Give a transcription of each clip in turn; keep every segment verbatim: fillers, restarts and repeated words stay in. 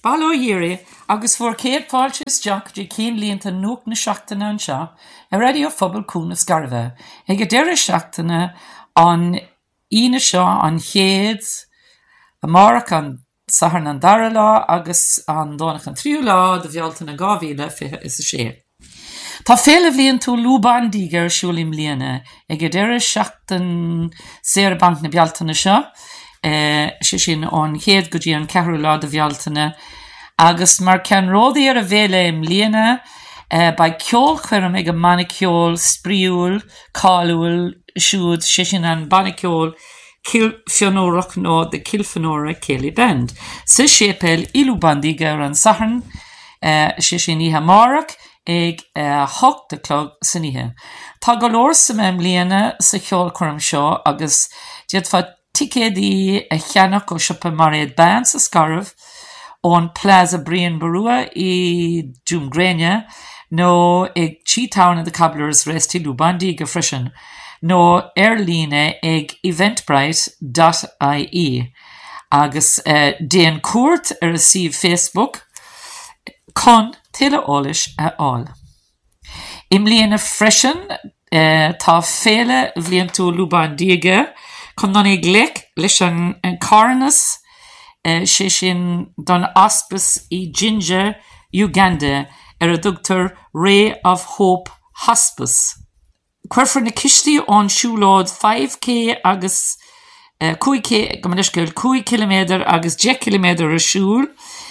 Balo Yiri, agus for Kate Paulchis Jack, G. Keen Leanta Nook na Shachtana and Sha, a radio fubble coon of Scarva. Hegadera Shachtana on Ina Shaw on Heads, a Mark on Saharn and Darala, agus on Donachan Triula, the Vialtana Gavila is a share. Tá féle bblion tú lúban dígar siúlim líana, ag deireadh seachtain séar banc na bealtaine seo, sé sin ón chéad go dtí an ceathrú lá de bhealtaine, agus mar cean ródaí ar a bhéile im líana, ba ceol chuireann ag an manicol, spríúil, cáiliúil, siúd, sé sin an manicol, Kilfionórach nó de Kilfanóra Céili Bend. Sa sépel ilúban dígar an Saharn, sé sin ihe Marach, ag uh, hocht de clog sanithe. Tá go leor sa mem líana sa cheol chuirm seo agus diad fa ticéadí a cheannach ó siopa mariad ban sa scarf ón Plaza Brian Barua i Dúmgréine nó ag Cheetown de Cabblers Rest i Lúbandí go frisin nó ar líne ag eventbrite dot I E agus uh, déan cuairt ar a sih Facebook con Tile Ólis a all. Im líana freisin uh, tá féle bblion tú lúban díige chun don ag lec leis an, an carnas uh, sé sin don Hospice i Ginger, Uganda ar a dúgtar Ray of Hope Hospice. Cuirfar na cistí ón siúlód five K agus uh, five K go maniscail five kilometer agus ten kilometer a siúl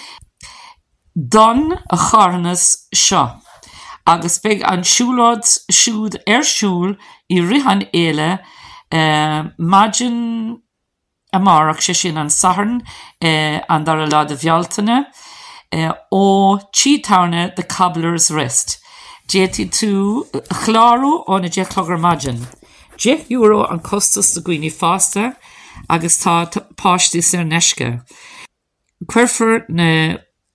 don a charnas seo. Agus beg an siúlód siúd ar siúl i rihan éile uh, Majin Amarach sé sin an Saharn uh, an dar a lá de bhealtaine uh, ó Cheetown de Cabblers Rest. Déti tú chláru ó na dé clogar Majin. ten euro an costas de gwini fásta agus tá páistí ar neisce. Cuirfar na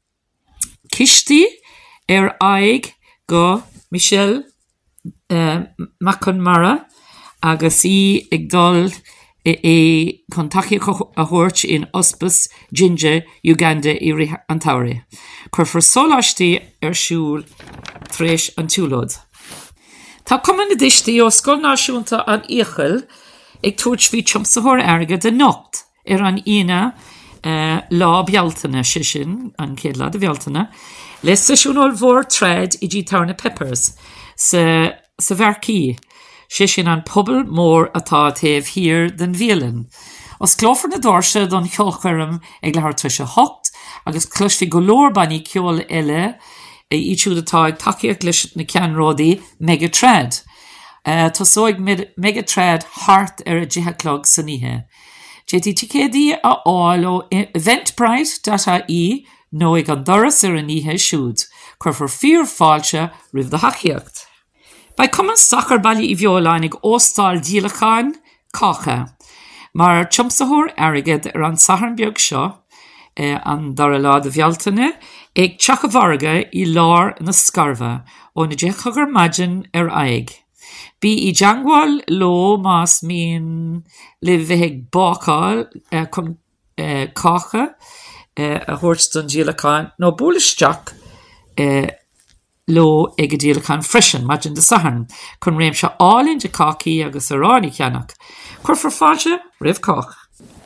Kishti er aig go Michelle uh, Macconmara agus I ag dul e, e contacti a hort in Hospice Ginger, Uganda I ri an tauri. Cuirfar solastí ar siúl tréis an túlód. Tá cuman na distí ó Scoil Náisiúnta an Íochail ag tuairt bhí tiomsaitheoir airge de nocht ar an ina Uh, lá bealtaine sé sin an céad lá de bealtaine le sisiúnol mhór tréad I dtí Tarna Peppers sa, sa bharcí sé sin an pobl mór atá taobh hir den bhéalann. Os clófar na dóirse don cheolchuirm ag lethar tuise hocht agus cluisfí go leor baní ceol eile I siúd atá ag takeíocht leis na ceanródaí Megatrad. Uh, tá sóig Megatrad hart ar a dtithe san ihe. Jéti ticéadí a áil ó eventbrite dot I E nó ag an doras ar an ihe siúd, chuirfar fíor fáilte rih de hachiacht. Ba cuman sachar bailí I bheoláin ag óstáil díalacháin cacha, mar tiomsaitheoir airgid ar an Saharn beag seo eh, an dar a lá de bhealtaine ag teachmharga I lár na scarva ó na déchagur Majin ar aig. Bí I jangwal lo mas mín le bheith bácáil uh, chun uh, cacha uh, a thuirt don díalacháin nó búlaisteach uh, lo ag a díalacháin freisin Majin de Saharn chun réim se álinn de cací agus aráí ceannach. Cuirfar fáilte rih cach.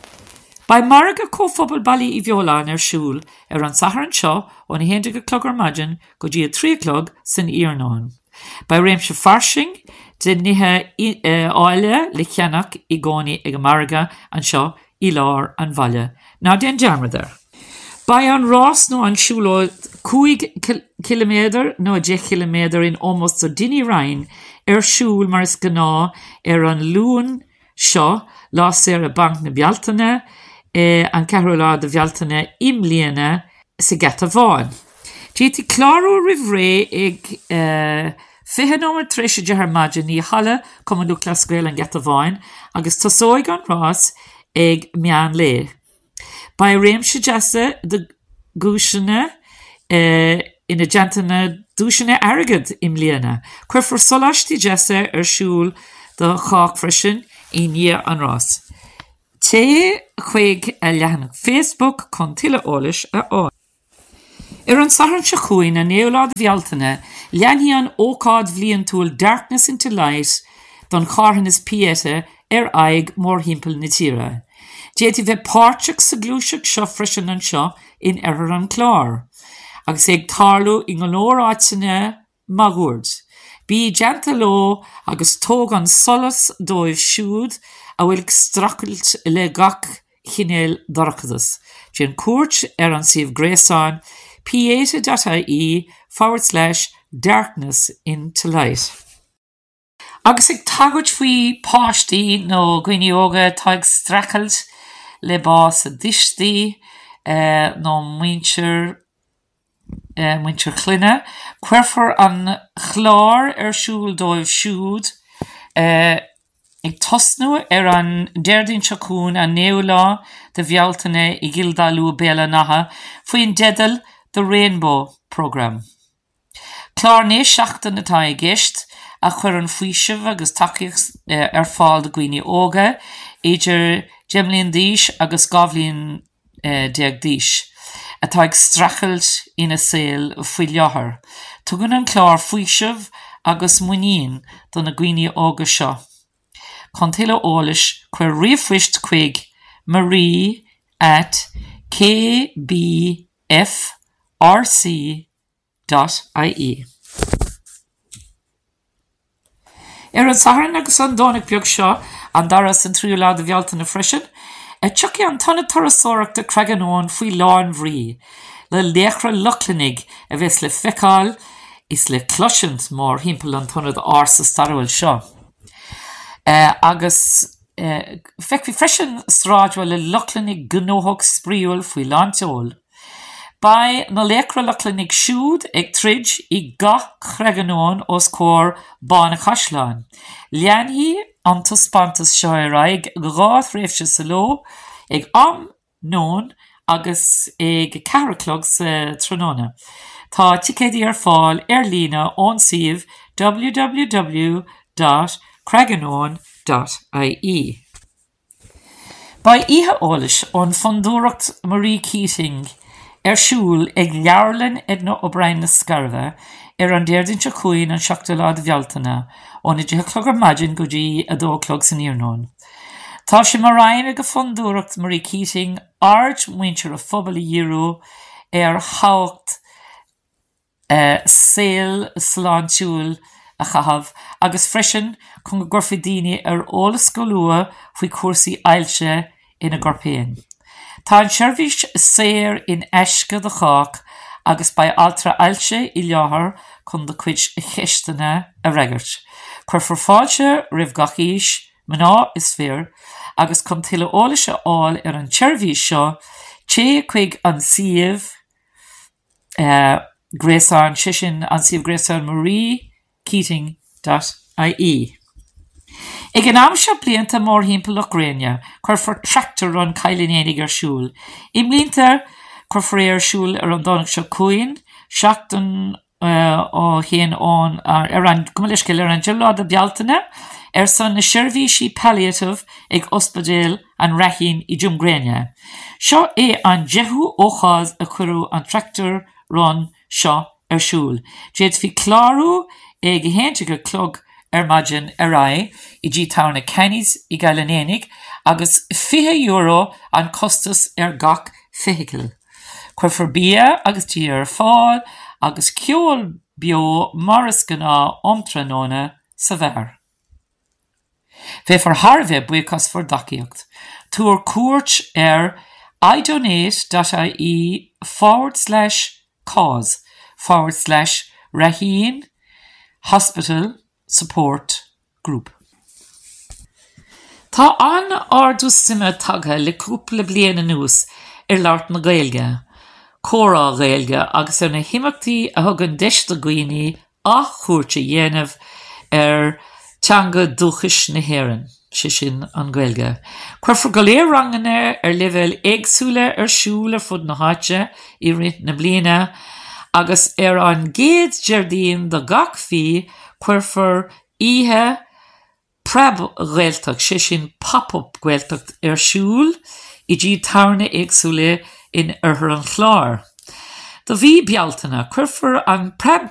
Ba marga cóphobal bailí I bheoláin ar siúl ar an Saharn seo ó na héantar go clogar Majin go dtí a trí clog san Iarnáin. Ba réim se farsing de nithe áile le cheannach I gcónaí ag marga an seo I lár an bhaile. Ná den dearmadar. Ba an rás nó an siúlóid five kilometer nó ten kilometer in almost so dini rain ar siúl mar is gná ar an lún seo lá séar a banc na bealtaine eh, an ceathrú lá de bhealtaine imlíana sa gata bháin. Déti clárú rih ré ag uh, fiche nóir tréise de Majin í hala cum an luchla scoil an gata bháin agus tosóig an rás ag meán le. Ba réim se jasa de gúisina uh, ina jantainna dúisina airgid im líana. Cuirfar solastí jasa ar siúl de chách freisin I ní an rás. Té chuig a lehanach Facebook con Tile Ólis a á. Ar an saharan se chuain a neolad bhealtaine, leanhí an ócád bhlion túil Darkness into Light don charhan is pieta ar aig mór himpel na tíre. Déti bheith páirteach sa glúiseach seo freisin an seo in ar an chlár. Agus ag tarlú i ngolór áitine magúrd. Bí deanta ló agus tóg an solas dóibh siúd a bhfuil stracailt le gach chinéal dorchadas. Dén cuairt ar an sibh gréasáin pieta.ie forward slash darkness into light. Agus ag tagaid faoi páistí nó gcuine óga tá ag stracailt le bás a distí uh, nó muintir uh, muintir cluine, cuirfar an chlár ar siúl dóibh siúd uh, ag tosnú ar an deirdín seacún a neolá de bhealtaine i gildalú béla natha faoin dedal the Rainbow Programme. Clár né seachtain atá i gceist a chuir an faoisimh agus takeíoch uh, ar fáil de gcuine óga idir Gemlíon díos agus gabhlíon uh, déag díos. Atá ag strachailt ina saoil faoi leathair. Tugann an clár faoisimh agus muíon don na gcuine óga seo. Chun tuile eolais chuir riamhphoist chuig Marie at k b f r c dot i e. Ar an saharan agus an dónach beag seo an daras an tríúlá de bhealtaine freisin, a tuci an tanna torasóireach de creaganón faoi lán bhrí, le léachra lochlanig a bheits le feicáil is le cloisiant mór himpel an tannad ársa starhfuil seo. Uh, agus uh, feic fi freisin stráidhfuil le lochlanig gnóthach spríúil faoi lánteol. By na léachra lochlanig siúd ag trid i gach creaganón os cór bán a chaisleán. Leanhí antas pantas seo ar aig gáth réifse sa ló ag am nón agus ag caraclog sa tróna. Tá ticéidí ar fáil ar lína ón sibh w w w dot creaganon dot i e. Ba ihe eolais ón fondúireacht Marie Keating ar siúl ag leabharlann Edna O'Brien na Scarva ar an deirdín se chuain an seachtailá de bhealtaine ón idir clog ar maidin go dtí a dóclog san iarnón. Tá sé mar raim ag a fondúireacht Marie Keating ard muintir a phobal i dhíreú ar thabhacht uh, saoil sláintiúil a chahabh agus freisin chun go gcorfaí daoine ar eolas go luath faoi cuasaí ailse ina gcorpéin. Tá an seirbhís saor in eisce de chách agus ba altra ailse i leathair chun do cuid cheisteanna a reigeirt. Chuir forfáilte ribh gach íos, mná is fear, agus chun tuile eolaise áil ar an seirbhís seo, té chuig an siomh uh, gréasáin sisin an siomh gréasáin Marie Keating dot i e. Ag an am seo blianta mór himpel Ukraine, chuir for tractor an caiilinénig ar siúl. I mlínta chuir for ar siúl ar an dónach seo cuain, seachtain ó chéan ón ar an cumaliscil ar an gelád a bealtaine, ar san na seirbhísí palliative ag ospedéal an raithín i Dúmgréine. Seo é an jehu óchád a chuirú an tractor run seo ar siúl. Déad fi clárú ag héinte go clog ar maidin ar ai i dtí tána Kenny's i Galilénig agus fiche euro an costas ar gach vehicle. Chuir for bia agus tí ar fáil agus ceol bio maras gná omtranóna sa bhar. Bheith for Harvey buchas for daciacht. Túr cuairt ar idonate.ie forward slash cause forward slash Raheen Hospital Support Group. Tá an ardú sime tagtha le cúpla bliana nús ar leart na Gaeilge, córá Gaeilge agus ar na himachtaí a thugann deiste guaine a chuairte dhéanamh ar teanga dúchais na hÉireann, si sin an Gaeilge. Chuir for go léir ranganna ar leibhéil éagsúla ar siúl ar fud na háite i rith na bliana agus ar an géad jardín do gach fí chuir for ihe preb ghaeltach, sé sin pop-up ghaeltach ar siúl i dtí tarna éagsúla in arthar an chláir. Do bhí bealtainna chuirfar an